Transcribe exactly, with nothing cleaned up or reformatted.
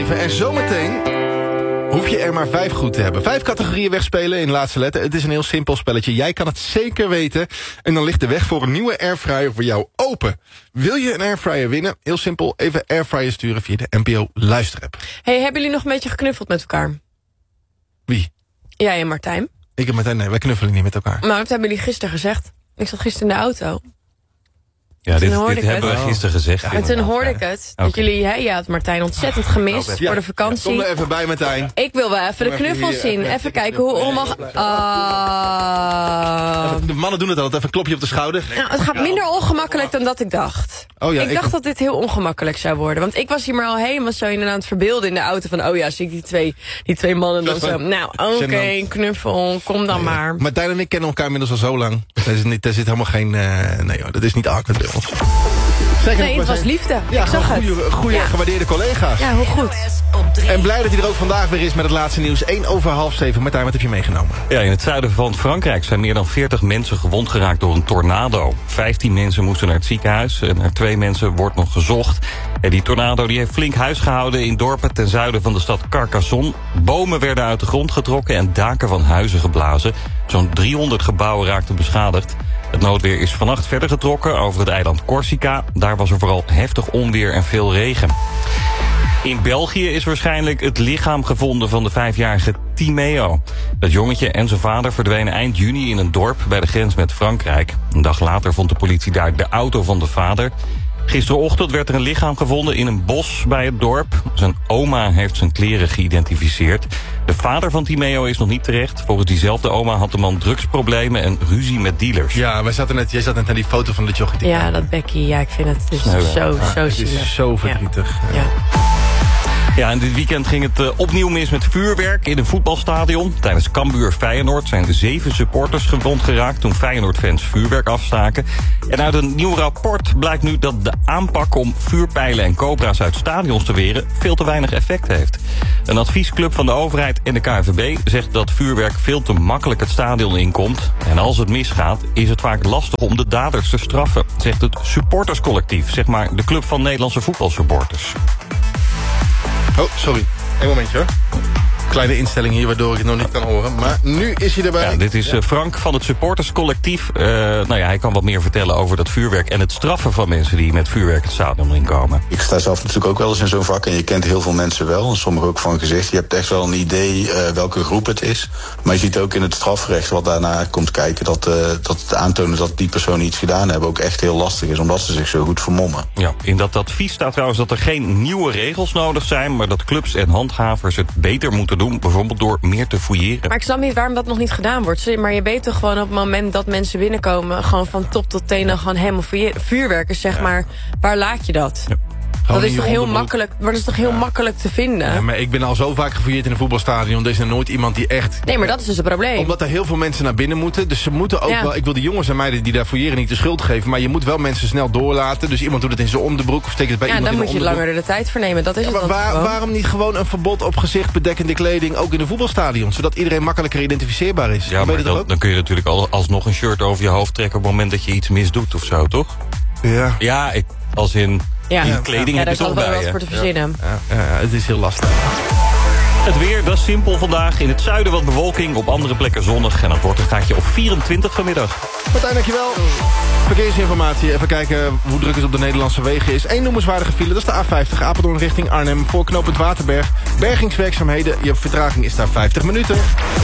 zeven. En zometeen hoef je er maar vijf goed te hebben. Vijf categorieën wegspelen in de laatste letter. Het is een heel simpel spelletje. Jij kan het zeker weten. En dan ligt de weg voor een nieuwe airfryer voor jou open. Wil je een airfryer winnen? Heel simpel, even airfryer sturen via de N P O luisterapp. Hey, hebben jullie nog een beetje geknuffeld met elkaar? Wie? Jij en Martijn. Ik en Martijn, nee, wij knuffelen niet met elkaar. Maar wat hebben jullie gisteren gezegd? Ik zat gisteren in de auto. Ja, dit, dit hebben we gisteren gezegd. En toen hoorde ik het, dat okay. jullie, hè, je had Martijn ontzettend gemist ja, voor de vakantie. Ja, kom er even bij, Martijn. Ik wil wel even de Kom knuffels even hier, zien. even Even kijken hoe onmogelijk... Ah. De mannen doen het altijd, even een klopje op de schouder. Nou, het gaat minder ongemakkelijk dan dat ik dacht. Oh ja, ik, ik dacht dat dit heel ongemakkelijk zou worden. Want ik was hier maar al helemaal zo in aan het verbeelden in de auto. Van, oh ja, zie ik die twee, die twee mannen dan zo. Nou, oké, okay, knuffel, kom dan maar. Martijn en ik kennen elkaar inmiddels al zo lang. Er zit, er zit helemaal geen... Uh, nee hoor, dat is niet awkward bij ons. Zeker, nee, het was liefde. Ja, ik zag goede, het. Goede, ja. gewaardeerde collega's. Ja, hoe goed. En blij dat hij er ook vandaag weer is met het laatste nieuws. één over half zeven. Martijn, wat heb je meegenomen? Ja, in het zuiden van Frankrijk zijn meer dan veertig mensen gewond geraakt door een tornado. vijftien mensen moesten naar het ziekenhuis. En naar twee mensen wordt nog gezocht. En die tornado die heeft flink huis gehouden in dorpen ten zuiden van de stad Carcassonne. Bomen werden uit de grond getrokken en daken van huizen geblazen. Zo'n driehonderd gebouwen raakten beschadigd. Het noodweer is vannacht verder getrokken over het eiland Corsica. Daar was er vooral heftig onweer en veel regen. In België is waarschijnlijk het lichaam gevonden van de vijfjarige Timeo. Dat jongetje en zijn vader verdwenen eind juni in een dorp bij de grens met Frankrijk. Een dag later vond de politie daar de auto van de vader. Gisterochtend werd er een lichaam gevonden in een bos bij het dorp. Zijn oma heeft zijn kleren geïdentificeerd. De vader van Timeo is nog niet terecht. Volgens diezelfde oma had de man drugsproblemen en ruzie met dealers. Ja, wij zaten net, jij zat net naar die foto van de jochie. Ja, dat Becky, ja, ik vind het, het is Nee, zo, zo, ah, zo het is zo verdrietig. Ja. Ja. Ja, en dit weekend ging het uh, opnieuw mis met vuurwerk in een voetbalstadion. Tijdens Cambuur Feyenoord zijn zeven supporters gewond geraakt toen Feyenoord-fans vuurwerk afstaken. En uit een nieuw rapport blijkt nu dat de aanpak om vuurpijlen en cobra's uit stadions te weren veel te weinig effect heeft. Een adviesclub van de overheid en de K N V B zegt dat vuurwerk veel te makkelijk het stadion inkomt. En als het misgaat is het vaak lastig om de daders te straffen, zegt het supporterscollectief, zeg maar de club van Nederlandse voetbalsupporters. Oh, sorry. Eén momentje hoor. Kleine instelling hier waardoor ik het nog niet kan horen. Maar nu is hij erbij. Ja, dit is uh, Frank van het supporterscollectief. Uh, nou ja, hij kan wat meer vertellen over dat vuurwerk en het straffen van mensen die met vuurwerk het stadion inkomen. Ik sta zelf natuurlijk ook wel eens in zo'n vak en je kent heel veel mensen wel. En sommigen ook van gezicht. Je hebt echt wel een idee uh, welke groep het is. Maar je ziet ook in het strafrecht wat daarna komt kijken dat, uh, dat het aantonen dat die personen iets gedaan hebben ook echt heel lastig is, omdat ze zich zo goed vermommen. Ja, in dat advies staat trouwens dat er geen nieuwe regels nodig zijn, maar dat clubs en handhavers het beter moeten doen, bijvoorbeeld door meer te fouilleren. Maar ik snap niet waarom dat nog niet gedaan wordt. Sorry, maar je weet toch gewoon op het moment dat mensen binnenkomen, gewoon van top tot teen dan gewoon helemaal fouilleren. Vuurwerkers, zeg ja. maar. Waar laat je dat? Ja. Dat is toch heel makkelijk, maar dat is toch heel ja. makkelijk te vinden? Ja, maar ik ben al zo vaak gefouilleerd in een voetbalstadion. Er is er nooit iemand die echt... Nee, maar dat is dus het probleem. Omdat er heel veel mensen naar binnen moeten. Dus ze moeten ook ja. wel... Ik wil de jongens en meiden die daar fouilleren niet de schuld geven. Maar je moet wel mensen snel doorlaten. Dus iemand doet het in zijn onderbroek of steekt het bij ja, iemand in de onderbroek. Ja, dan moet je langer de tijd voor nemen. Dat is ja, het maar waar, waarom niet gewoon een verbod op gezichtbedekkende kleding ook in de voetbalstadion? Zodat iedereen makkelijker identificeerbaar is. Ja, maar dan, dan kun je natuurlijk al, alsnog een shirt over je hoofd trekken op het moment dat je iets misdoet of zo, toch? Ja. Ja, ik, als in... Ja, die kleding ja, heb je toch bij je. Ja, daar is wel wat voor te verzinnen. Ja, ja, ja, het is heel lastig. Het weer, dat is simpel vandaag. In het zuiden wat bewolking, op andere plekken zonnig. En dat wordt een gaatje op vierentwintig vanmiddag. Martijn, dankjewel. Verkeersinformatie, even kijken hoe druk het op de Nederlandse wegen is. Eén noemenswaardige file, dat is de A vijftig, Apeldoorn richting Arnhem. Voor knooppunt Waterberg. Bergingswerkzaamheden, je vertraging is daar vijftig minuten.